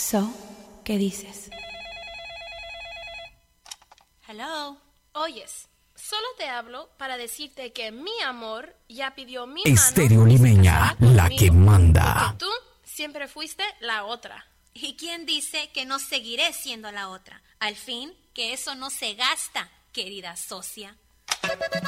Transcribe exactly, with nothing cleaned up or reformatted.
So, ¿qué dices? Hello. Oyes, solo te hablo para decirte que mi amor ya pidió mi Estéreo mano y se Limeña, casará la conmigo, que manda. porque tú siempre fuiste la otra. ¿Y quién dice que no seguiré siendo la otra? Al fin, que eso no se gasta, querida socia.